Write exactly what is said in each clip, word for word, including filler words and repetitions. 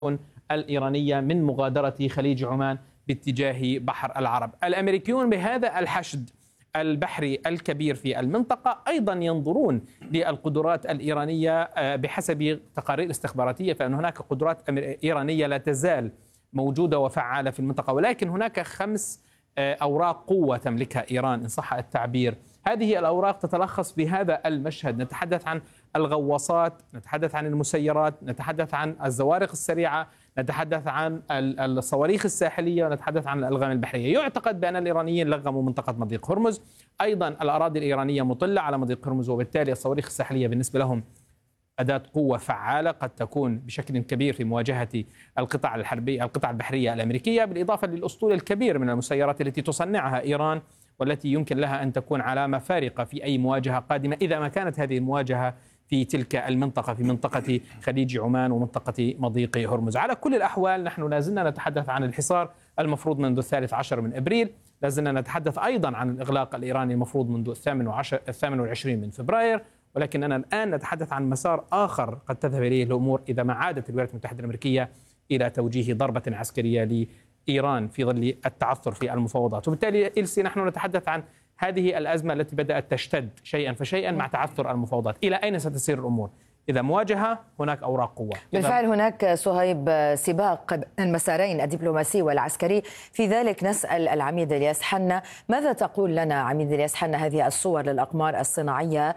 الإيرانية من مغادرة خليج عمان باتجاه بحر العرب. الأمريكيون بهذا الحشد البحري الكبير في المنطقة أيضا ينظرون للقدرات الإيرانية بحسب تقارير استخباراتية، فإن هناك قدرات إيرانية لا تزال موجودة وفعالة في المنطقة، ولكن هناك خمس أوراق قوة تملكها إيران إن صح التعبير. هذه الأوراق تتلخص بهذا المشهد. نتحدث عن الغواصات، نتحدث عن المسيرات، نتحدث عن الزوارق السريعة، نتحدث عن الصواريخ الساحلية، ونتحدث عن الألغام البحرية. يعتقد بأن الإيرانيين لغموا منطقة مضيق هرمز، أيضا الأراضي الإيرانية مطلة على مضيق هرمز، وبالتالي الصواريخ الساحلية بالنسبة لهم أداة قوة فعالة قد تكون بشكل كبير في مواجهة القطع الحربية القطع البحرية الأمريكية، بالإضافة للأسطول الكبير من المسيرات التي تصنعها إيران والتي يمكن لها أن تكون علامة فارقة في أي مواجهة قادمة إذا ما كانت هذه المواجهة في تلك المنطقة، في منطقة خليج عمان ومنطقة مضيق هرمز. على كل الأحوال نحن لازلنا نتحدث عن الحصار المفروض منذ الثالث عشر من أبريل، لازلنا نتحدث أيضا عن الإغلاق الإيراني المفروض منذ الثامن والعشرين من فبراير، ولكننا الآن نتحدث عن مسار آخر قد تذهب إليه الأمور إذا ما عادت الولايات المتحدة الأمريكية إلى توجيه ضربة عسكرية لإيران في ظل التعثر في المفاوضات. وبالتالي إلسي نحن نتحدث عن هذه الأزمة التي بدأت تشتد شيئا فشيئا مع تعثر المفاوضات. إلى أين ستسير الأمور؟ إذا مواجهة هناك أوراق قوة. بالفعل هناك صهيب سباق المسارين الدبلوماسي والعسكري، في ذلك نسأل العميد إلياس حنا، ماذا تقول لنا عميد إلياس حنا هذه الصور للأقمار الصناعية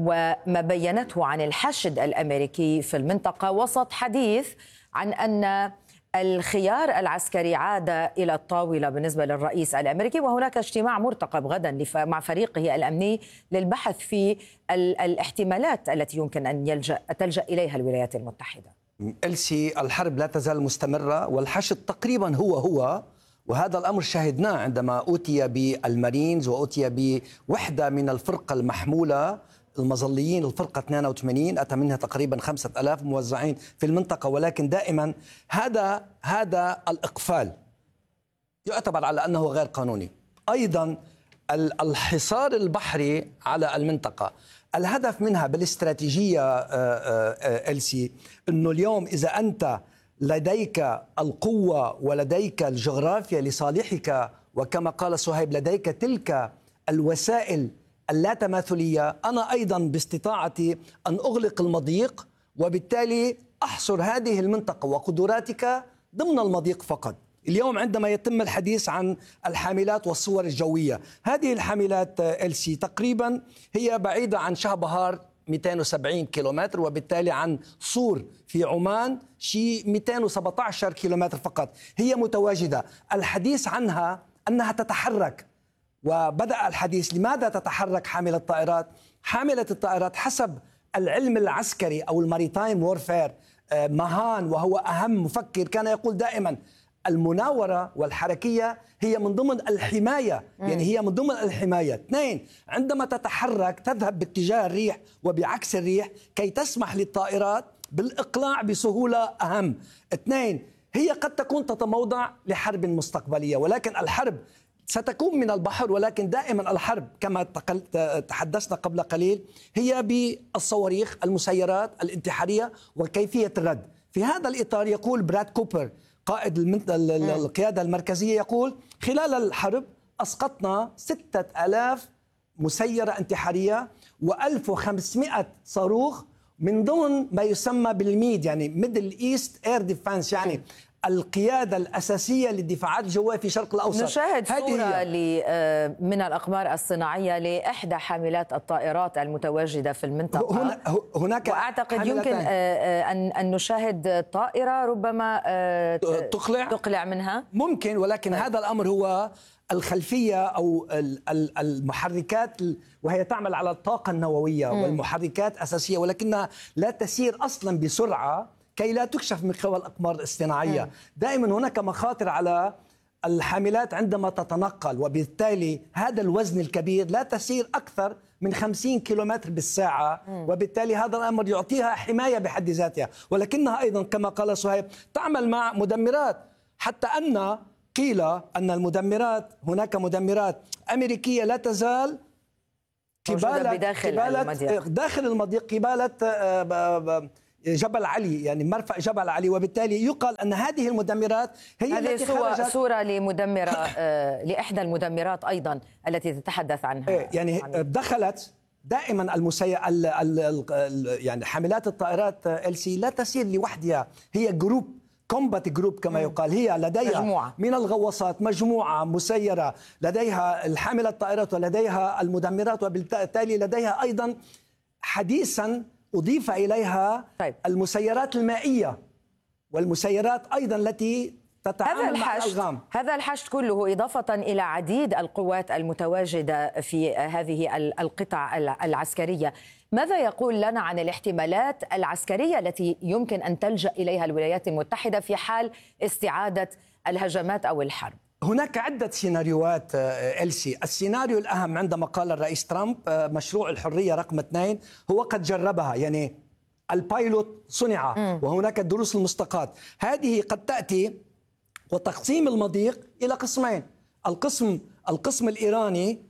وما بينته عن الحشد الأمريكي في المنطقة وسط حديث عن أن الخيار العسكري عاد إلى الطاولة بالنسبة للرئيس الأمريكي، وهناك اجتماع مرتقب غدا مع فريقه الأمني للبحث في الاحتمالات التي يمكن أن يلجأ تلجأ إليها الولايات المتحدة؟ إلسي، الحرب لا تزال مستمرة والحشد تقريبا هو هو، وهذا الأمر شاهدناه عندما أوتي بالمارينز وأوتي بوحدة من الفرقة المحمولة المظليين، الفرقة اثنين وثمانين أتى منها تقريبا خمسة ألاف موزعين في المنطقة، ولكن دائما هذا هذا الإقفال يعتبر على أنه غير قانوني. أيضا الحصار البحري على المنطقة، الهدف منها بالاستراتيجية إلسي أنه اليوم إذا أنت لديك القوة ولديك الجغرافيا لصالحك، وكما قال صهيب لديك تلك الوسائل اللا تماثلية، أنا أيضا باستطاعتي أن أغلق المضيق وبالتالي أحصر هذه المنطقة وقدراتك ضمن المضيق فقط. اليوم عندما يتم الحديث عن الحاملات والصور الجوية، هذه الحاملات إلسي تقريبا هي بعيدة عن شهبهار مئتين وسبعين كيلومتر، وبالتالي عن صور في عمان شيء مئتين وسبعة عشر كيلومتر فقط. هي متواجدة، الحديث عنها أنها تتحرك، وبدأ الحديث لماذا تتحرك حاملة الطائرات؟ حاملة الطائرات حسب العلم العسكري أو الماريتايم وورفير، ماهان وهو أهم مفكر كان يقول دائما المناورة والحركية هي من ضمن الحماية، يعني هي من ضمن الحماية. اثنين، عندما تتحرك تذهب باتجاه الريح وبعكس الريح كي تسمح للطائرات بالإقلاع بسهولة أهم. اثنين، هي قد تكون تتموضع لحرب مستقبلية، ولكن الحرب ستكون من البحر، ولكن دائما الحرب كما تحدثنا قبل قليل هي بالصواريخ، المسيرات الانتحارية وكيفية الرد. في هذا الإطار يقول براد كوبر قائد القيادة المركزية، يقول خلال الحرب أسقطنا ستة ألاف مسيرة انتحارية وألف وخمسمائة صاروخ من ضمن ما يسمى بالميد، يعني ميدل إيست إير ديفانس، يعني القيادة الأساسية للدفاعات الجوية في شرق الأوسط. نشاهد صورة من الأقمار الصناعية لإحدى حاملات الطائرات المتواجدة في المنطقة. هناك وأعتقد يمكن أن أن نشاهد طائرة ربما تقلع تقلع منها، ممكن، ولكن هذا الأمر هو الخلفية أو المحركات، وهي تعمل على الطاقة النووية والمحركات أساسية، ولكنها لا تسير أصلا بسرعة كي لا تكشف من قوى الأقمار الاصطناعية. مم. دائما هناك مخاطر على الحاملات عندما تتنقل، وبالتالي هذا الوزن الكبير لا تسير أكثر من خمسين كيلومتر بالساعة، مم. وبالتالي هذا الأمر يعطيها حماية بحد ذاتها، ولكنها أيضا كما قال صهيب تعمل مع مدمرات، حتى أن قيل أن المدمرات هناك مدمرات أمريكية لا تزال قبالة بداخل قبالة المضيق. داخل المضيق قبالة جبل علي، يعني مرفأ جبل علي، وبالتالي يقال أن هذه المدمرات هي هذه التي صورة, خرجت صورة لمدمرة آه لإحدى المدمرات أيضا التي تتحدث عنها. يعني دخلت دائما المسي... ال... ال... ال... يعني حاملات الطائرات ال سي لا تسير لوحدها، هي جروب، كومبات جروب كما يقال، هي لديها مجموعة من الغواصات مجموعة مسيرة، لديها الحاملة الطائرات ولديها المدمرات، وبالتالي لديها أيضا حديثا أضيف إليها طيب. المسيرات المائية والمسيرات أيضا التي تتعامل مع الألغام. هذا الحشد كله إضافة إلى عديد القوات المتواجدة في هذه القطع العسكرية، ماذا يقول لنا عن الاحتمالات العسكرية التي يمكن أن تلجأ إليها الولايات المتحدة في حال استعادة الهجمات أو الحرب؟ هناك عدة سيناريوهات إلسي. السيناريو الأهم عندما قال الرئيس ترامب مشروع الحرية رقم اثنين هو قد جربها، يعني البايلوت صنع م. وهناك الدروس المستقاة. هذه قد تأتي وتقسيم المضيق إلى قسمين، القسم القسم الإيراني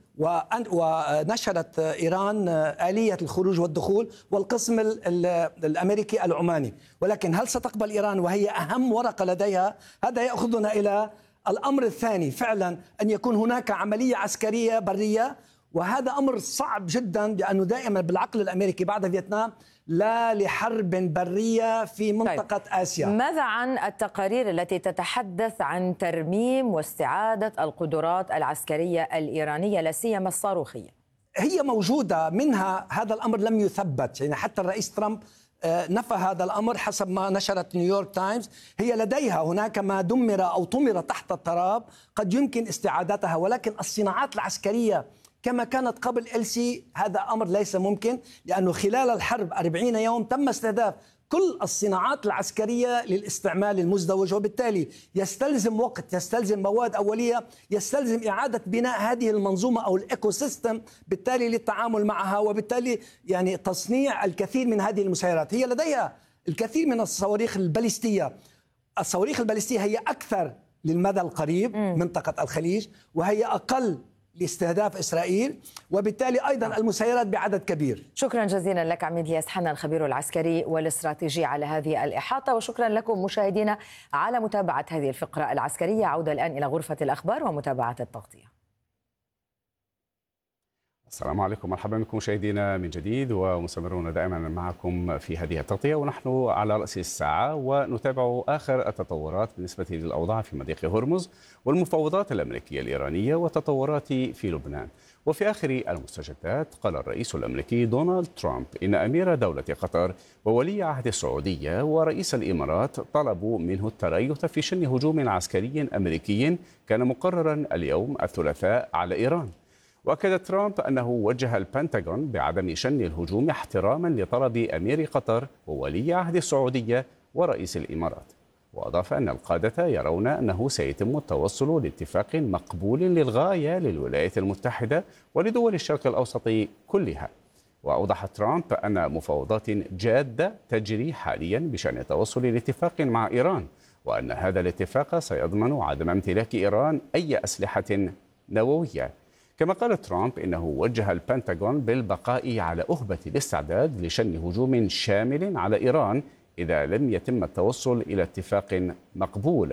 ونشرت إيران آلية الخروج والدخول، والقسم الأمريكي العماني. ولكن هل ستقبل إيران وهي أهم ورقة لديها؟ هذا يأخذنا إلى الأمر الثاني، فعلا أن يكون هناك عملية عسكرية برية، وهذا أمر صعب جدا، لأنه دائما بالعقل الأمريكي بعد فيتنام لا لحرب برية في منطقة طيب. آسيا. ماذا عن التقارير التي تتحدث عن ترميم واستعادة القدرات العسكرية الإيرانية لا سيما الصاروخية؟ هي موجودة، منها هذا الأمر لم يثبت، يعني حتى الرئيس ترامب نفى هذا الأمر حسب ما نشرت نيويورك تايمز. هي لديها هناك ما دمر أو طمر تحت التراب قد يمكن استعادتها، ولكن الصناعات العسكرية كما كانت قبل إلسي هذا أمر ليس ممكن، لأنه خلال الحرب أربعين يوم تم استهداف كل الصناعات العسكرية للاستعمال المزدوج، وبالتالي يستلزم وقت، يستلزم مواد أولية، يستلزم إعادة بناء هذه المنظومة أو الإيكو سيستم بالتالي للتعامل معها، وبالتالي يعني تصنيع الكثير من هذه المسيرات. هي لديها الكثير من الصواريخ الباليستية. الصواريخ الباليستية هي أكثر للمدى القريب م. منطقة الخليج، وهي أقل لاستهداف إسرائيل، وبالتالي أيضا المسيرات بعدد كبير. شكرا جزيلا لك عميد الياس حنا الخبير العسكري والاستراتيجي على هذه الإحاطة، وشكرا لكم مشاهدينا على متابعة هذه الفقرة العسكرية. عودة الآن إلى غرفة الأخبار ومتابعة التغطية. السلام عليكم، مرحبا بكم مشاهدينا من جديد، ومستمرون دائما معكم في هذه التغطية، ونحن على رأس الساعة ونتابع آخر التطورات بالنسبة للأوضاع في مضيق هرمز والمفاوضات الأمريكية الإيرانية وتطورات في لبنان. وفي آخر المستجدات قال الرئيس الأمريكي دونالد ترامب إن أمير دولة قطر وولي عهد السعودية ورئيس الإمارات طلبوا منه التريث في شن هجوم عسكري أمريكي كان مقررا اليوم الثلاثاء على إيران. وأكد ترامب أنه وجه البنتاغون بعدم شن الهجوم احتراما لطلب أمير قطر وولي عهد السعودية ورئيس الإمارات. وأضاف أن القادة يرون أنه سيتم التوصل لاتفاق مقبول للغاية للولايات المتحدة ولدول الشرق الأوسط كلها. وأوضح ترامب أن مفاوضات جادة تجري حاليا بشأن التوصل لاتفاق مع إيران، وأن هذا الاتفاق سيضمن عدم امتلاك إيران أي أسلحة نووية. كما قال ترامب إنه وجه البنتاغون بالبقاء على أهبة الاستعداد لشن هجوم شامل على إيران إذا لم يتم التوصل إلى اتفاق مقبول.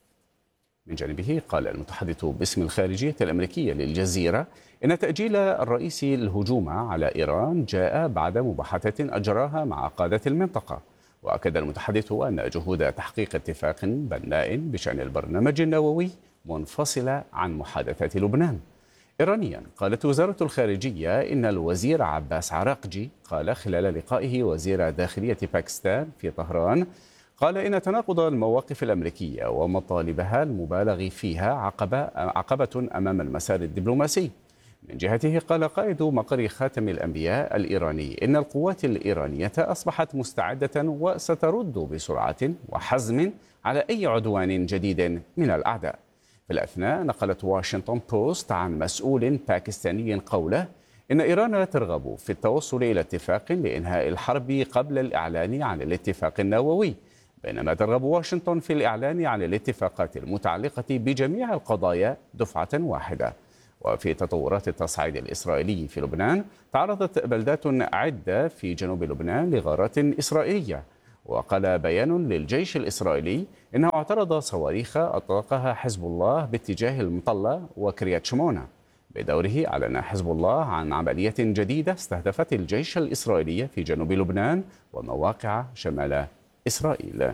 من جانبه قال المتحدث باسم الخارجية الأمريكية للجزيرة إن تأجيل الرئيس الهجوم على إيران جاء بعد مباحثات أجراها مع قادة المنطقة. وأكد المتحدث أن جهود تحقيق اتفاق بناء بشأن البرنامج النووي منفصلة عن محادثات لبنان. إيرانيا قالت وزارة الخارجية إن الوزير عباس عراقجي قال خلال لقائه وزير داخلية باكستان في طهران، قال إن تناقض المواقف الأمريكية ومطالبها المبالغ فيها عقبة, عقبة أمام المسار الدبلوماسي. من جهته قال قائد مقر خاتم الأنبياء الإيراني إن القوات الإيرانية أصبحت مستعدة وسترد بسرعة وحزم على أي عدوان جديد من الأعداء. في الأثناء نقلت واشنطن بوست عن مسؤول باكستاني قوله إن إيران ترغب في التوصل إلى اتفاق لإنهاء الحرب قبل الإعلان عن الاتفاق النووي، بينما ترغب واشنطن في الإعلان عن الاتفاقات المتعلقة بجميع القضايا دفعة واحدة. وفي تطورات التصعيد الإسرائيلي في لبنان، تعرضت بلدات عدة في جنوب لبنان لغارات إسرائيلية، وقال بيان للجيش الإسرائيلي إنه اعترض صواريخ أطلقها حزب الله باتجاه المطلة وكريات شمونة. بدوره أعلن حزب الله عن عملية جديدة استهدفت الجيش الإسرائيلي في جنوب لبنان ومواقع شمال إسرائيل.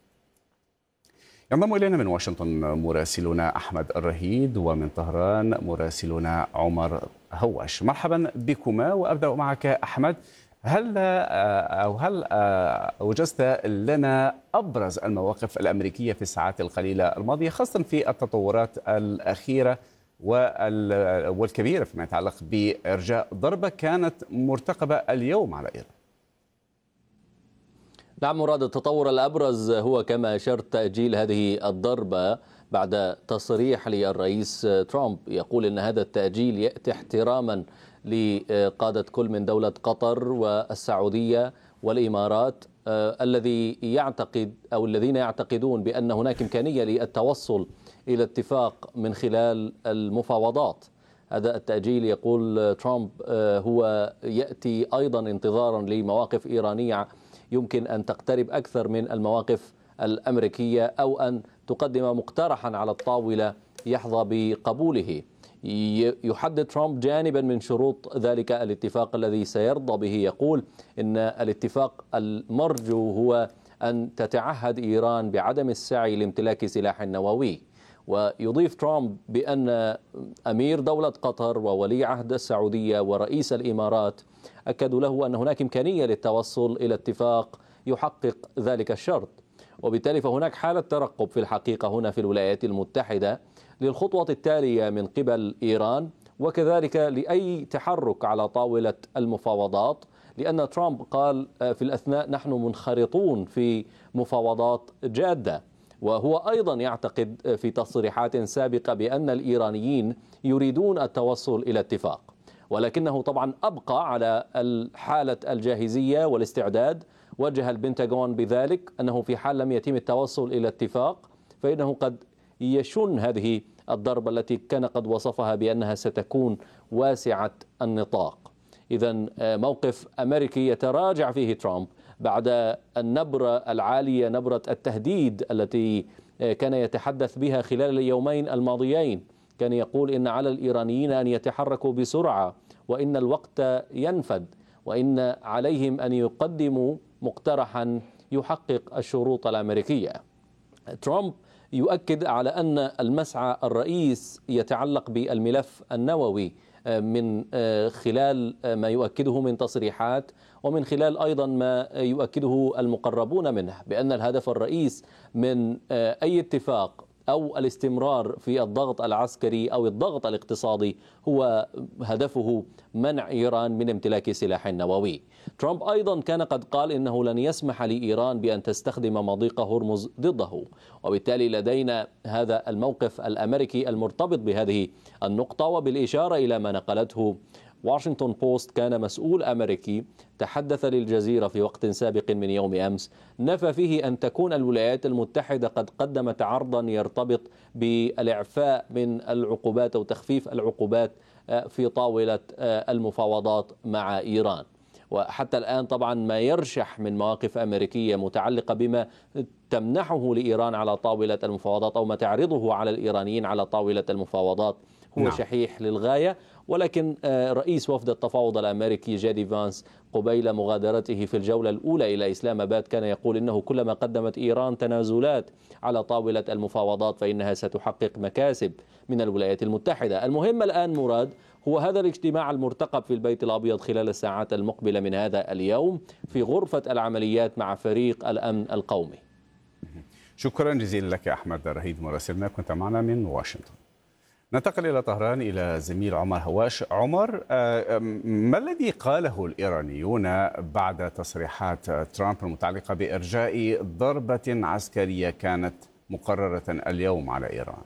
ينضم إلينا من واشنطن مراسلنا أحمد الرهيد، ومن طهران مراسلنا عمر هواش. مرحبا بكما، وأبدأ معك أحمد. هل أو هل أوجزت لنا أبرز المواقف الأمريكية في الساعات القليلة الماضية، خاصة في التطورات الأخيرة والكبيرة فيما يتعلق بإرجاء ضربة كانت مرتقبة اليوم على إيران؟ نعم مراد، التطور الأبرز هو كما أشرت تأجيل هذه الضربة بعد تصريح للرئيس ترامب يقول أن هذا التأجيل يأتي احتراما لقادة كل من دولة قطر والسعودية والإمارات، آه الذي يعتقد أو الذين يعتقدون بأن هناك إمكانية للتوصل إلى اتفاق من خلال المفاوضات. هذا التأجيل يقول ترامب آه هو يأتي أيضا انتظارا لمواقف إيرانية يمكن أن تقترب أكثر من المواقف الأمريكية، أو أن تقدم مقترحا على الطاولة يحظى بقبوله. يحدد ترامب جانبا من شروط ذلك الاتفاق الذي سيرضى به، يقول إن الاتفاق المرجو هو أن تتعهد إيران بعدم السعي لامتلاك سلاح نووي. ويضيف ترامب بأن أمير دولة قطر وولي عهد السعودية ورئيس الإمارات أكدوا له أن هناك إمكانية للتوصل إلى اتفاق يحقق ذلك الشرط، وبالتالي فهناك حالة ترقب في الحقيقة هنا في الولايات المتحدة للخطوة التالية من قبل إيران، وكذلك لأي تحرك على طاولة المفاوضات، لأن ترامب قال في الأثناء نحن منخرطون في مفاوضات جادة. وهو أيضا يعتقد في تصريحات سابقة بأن الإيرانيين يريدون التوصل إلى اتفاق، ولكنه طبعا أبقى على حالة الجاهزية والاستعداد. وجه البنتاغون بذلك أنه في حال لم يتم التوصل إلى اتفاق فإنه قد يشن هذه الضربة التي كان قد وصفها بأنها ستكون واسعة النطاق. إذن موقف أمريكي يتراجع فيه ترامب بعد النبرة العالية، نبرة التهديد التي كان يتحدث بها خلال اليومين الماضيين. كان يقول إن على الإيرانيين أن يتحركوا بسرعة وإن الوقت ينفد، وإن عليهم أن يقدموا مقترحا يحقق الشروط الأمريكية. ترامب يؤكد على أن المسعى الرئيس يتعلق بالملف النووي من خلال ما يؤكده من تصريحات، ومن خلال أيضا ما يؤكده المقربون منه بأن الهدف الرئيس من أي اتفاق أو الاستمرار في الضغط العسكري أو الضغط الاقتصادي هو هدفه منع إيران من امتلاك سلاح نووي. ترامب أيضا كان قد قال إنه لن يسمح لإيران بأن تستخدم مضيق هرمز ضده، وبالتالي لدينا هذا الموقف الأمريكي المرتبط بهذه النقطة. وبالإشارة إلى ما نقلته واشنطن بوست، كان مسؤول أمريكي تحدث للجزيرة في وقت سابق من يوم أمس نفى فيه أن تكون الولايات المتحدة قد قدمت عرضا يرتبط بالإعفاء من العقوبات أو تخفيف العقوبات في طاولة المفاوضات مع إيران. وحتى الآن طبعا ما يرشح من مواقف أمريكية متعلقة بما تمنحه لإيران على طاولة المفاوضات أو ما تعرضه على الإيرانيين على طاولة المفاوضات هو نعم. شحيح للغاية. ولكن رئيس وفد التفاوض الأمريكي جيدي فانس قبيل مغادرته في الجولة الأولى إلى إسلام آباد كان يقول إنه كلما قدمت إيران تنازلات على طاولة المفاوضات فإنها ستحقق مكاسب من الولايات المتحدة. المهم الآن مراد هو هذا الاجتماع المرتقب في البيت الأبيض خلال الساعات المقبلة من هذا اليوم في غرفة العمليات مع فريق الأمن القومي. شكرا جزيلا لك أحمد الرهيد مراسلنا، كنت معنا من واشنطن. ننتقل إلى طهران إلى زميل عمر هواش. عمر، ما الذي قاله الإيرانيون بعد تصريحات ترامب المتعلقة بإرجاء ضربة عسكرية كانت مقررة اليوم على إيران؟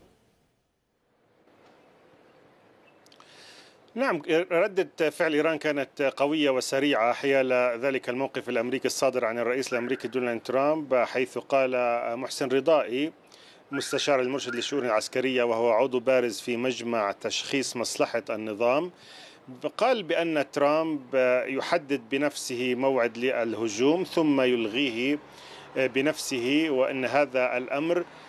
نعم، ردة فعل إيران كانت قوية وسريعة حيال ذلك الموقف الأمريكي الصادر عن الرئيس الأمريكي دونالد ترامب، حيث قال محسن رضائي مستشار المرشد للشؤون العسكرية وهو عضو بارز في مجمع تشخيص مصلحة النظام قال بأن ترامب يحدد بنفسه موعد للهجوم ثم يلغيه بنفسه، وأن هذا الأمر